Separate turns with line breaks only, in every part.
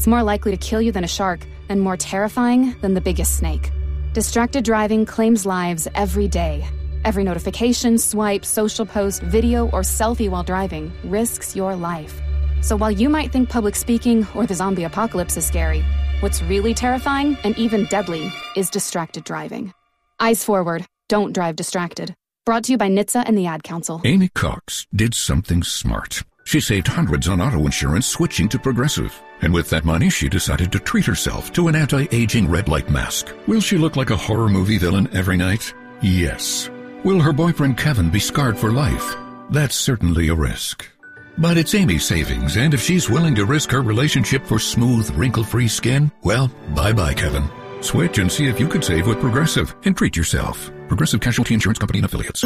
It's more likely to kill you than a shark and more terrifying than the biggest snake. Distracted driving claims lives every day. Every notification, swipe, social post, video, or selfie while driving risks your life. So while you might think public speaking or the zombie apocalypse is scary, what's really terrifying and even deadly is distracted driving. Eyes forward. Don't drive distracted. Brought to you by NHTSA and the Ad Council.
Amy Cox did something smart. She saved hundreds on auto insurance switching to Progressive. And with that money, she decided to treat herself to an anti-aging red light mask. Will she look like a horror movie villain every night? Yes. Will her boyfriend Kevin be scarred for life? That's certainly a risk. But it's Amy's savings, and if she's willing to risk her relationship for smooth, wrinkle-free skin, well, bye-bye, Kevin. Switch and see if you could save with Progressive and treat yourself. Progressive Casualty Insurance Company and Affiliates.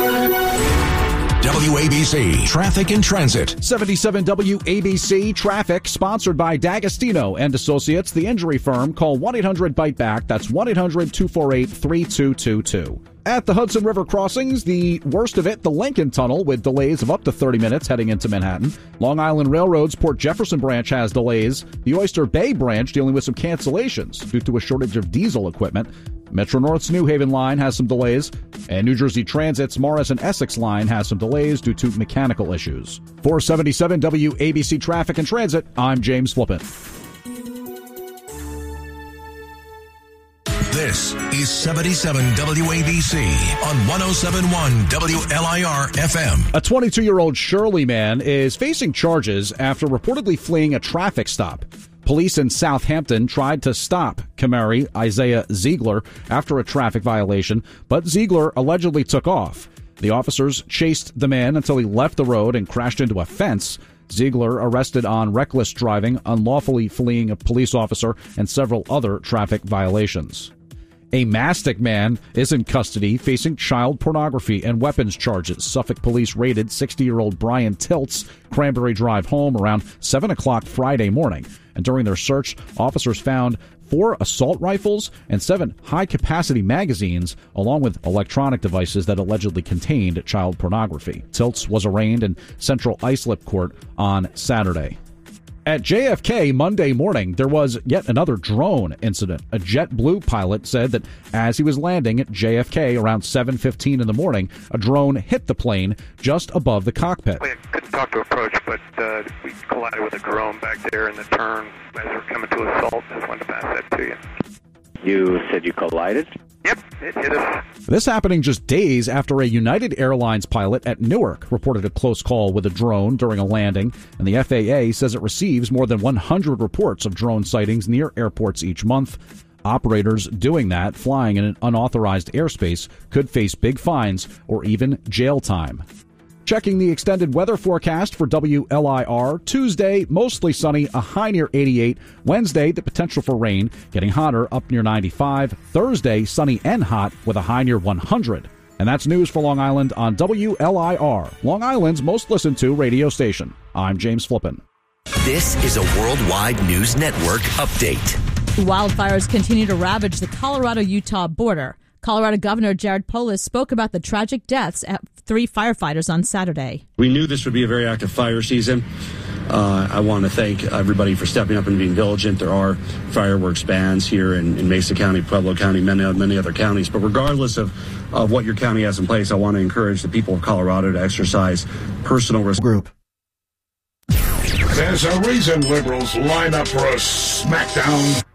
WABC Traffic and Transit.
77 WABC Traffic, sponsored by D'Agostino and Associates, the injury firm. Call 1-800-BITE-BACK. That's 1-800-248-3222. At the Hudson River crossings, the worst of it, the Lincoln Tunnel, with delays of up to 30 minutes heading into Manhattan. Long Island Railroad's Port Jefferson branch has delays. The Oyster Bay branch dealing with some cancellations due to a shortage of diesel equipment. Metro North's New Haven line has some delays, and New Jersey Transit's Morris and Essex line has some delays due to mechanical issues. For 77 WABC Traffic and Transit, I'm James Flippin.
This is 77 WABC on 107.1 WLIR FM.
A 22-year-old Shirley man is facing charges after reportedly fleeing a traffic stop. Police in Southampton tried to stop Kamari Isaiah Ziegler after a traffic violation, but Ziegler allegedly took off. The officers chased the man until he left the road and crashed into a fence. Ziegler arrested on reckless driving, unlawfully fleeing a police officer, and several other traffic violations. A Mastic man is in custody facing child pornography and weapons charges. Suffolk police raided 60-year-old Brian Tilt's Cranberry Drive home around 7 o'clock Friday morning. And during their search, officers found 4 assault rifles and 7 high-capacity magazines, along with electronic devices that allegedly contained child pornography. Tilts was arraigned in Central Islip Court on Saturday. At JFK Monday morning, there was yet another drone incident. A JetBlue pilot said that as he was landing at JFK around 7:15 in the morning, a drone hit the plane just above the cockpit.
We couldn't talk to approach, but we collided with a drone back there in the turn as we were coming to assault. Just wanted to pass that to you.
You said you collided?
Yep, it hit us.
This happening just days after a United Airlines pilot at Newark reported a close call with a drone during a landing, and the FAA says it receives more than 100 reports of drone sightings near airports each month. Operators doing that, flying in an unauthorized airspace, could face big fines or even jail time. Checking the extended weather forecast for WLIR. Tuesday, mostly sunny, a high near 88. Wednesday, the potential for rain, getting hotter up near 95. Thursday, sunny and hot with a high near 100. And that's news for Long Island on WLIR, Long Island's most listened to radio station. I'm James Flippin.
This is a Worldwide News Network update.
Wildfires continue to ravage the Colorado-Utah border. Colorado Governor Jared Polis spoke about the tragic deaths at 3 firefighters on Saturday.
We knew this would be a very active fire season. I want to thank everybody for stepping up and being diligent. There are fireworks bans here in Mesa County, Pueblo County, many other counties. But regardless of what your county has in place, I want to encourage the people of Colorado to exercise personal
group.
There's a reason liberals line up for a smackdown.